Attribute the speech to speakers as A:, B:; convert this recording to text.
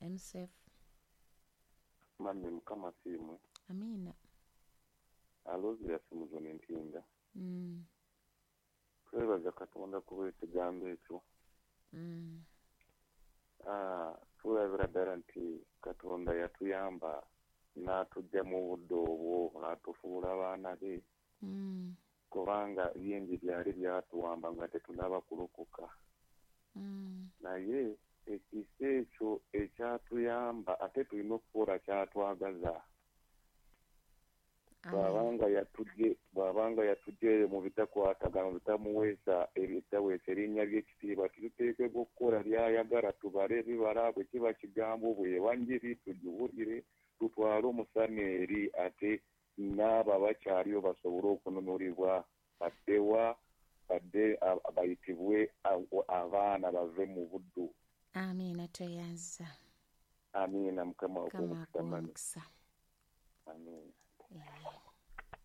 A: MSF.
B: Mami mukama simu.
A: Amina.
B: Alozi ya simu zone ntinda.
A: Mm.
B: Twebaza Katonda kuba ekigambo ekyo.
A: Mm.
B: Tulabira ddala nti Katonda yatuyamba n'atujja mu budde obwo n'atufuula abaana be.
A: Mm.
B: Kubanga bingi byali byatuwamba nga tetunaba kulokoka.
A: Mm.
B: Naye ekisa ekyo ekyatuyamba ate tulina okukola kyatwagaza. Bw'abanga yatujje mu bitakwatagana bitamuweesa erinnya ly'ekitiibwa tuteekebwa okukola by'ayagala tubale bibala bwe kiba kigambo bwebanjiri tugiwulire tutwale omusana eri ate n'abo abakyaliyo basobole okununulibwa badde bayitibwe abaana bave mu buddu.
A: Amina toyaza.
B: Amina mukama
A: Kama kumukisa.
B: Amina.
A: Yeah.